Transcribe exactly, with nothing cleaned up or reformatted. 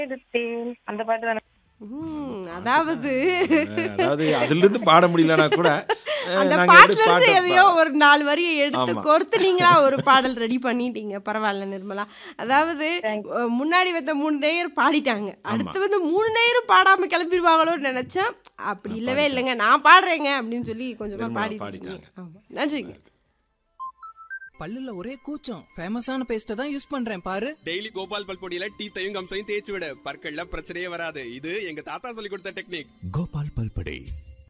எடுத்தேன் அந்த பாட்டு தானே. ம், அதாவது அதாவது அதுல இருந்து பாட முடியலனா கூட அஹ், அந்த நாங்க பாட்டுல எப்படி இருந்து பாட்டை எதையோ பா- ஒரு நாலு வரியை எடுத்து ஆமா. கோர்த்து நீங்களா ஒரு பாடல் ரெடி பண்ணிட்டீங்க. பரவாயில்ல நிர்மலா. அதாவது Thank அஹ், முன்னாடி வந்த மூணு நேயர் பாடிட்டாங்க, அடுத்து வந்து மூணு நேயரும் பாடாம கிளம்பிடுவாங்களோன்னு நினைச்சேன். அப்படி இல்லவே இல்லைங்க, நான் பாடுறேங்க அப்படின்னு சொல்லி கொஞ்சமா நிர்மலா பாடிட்டீங்க. பாடிட்டாங்க. ஆமா, நன்றிங்க. பல்லுல ஒரே கூச்சம். ஃபேமஸான பேஸ்ட தான் யூஸ் பண்றேன் பாரு. டெய்லி கோபால் பல் பொடியில டீத்தையும் கம்சையும் தேய்ச்சி விட பற்கள்ல பிரச்சனையே வராது. இது எங்க தாத்தா சொல்லி கொடுத்த டெக்னிக். கோபால் பல்படே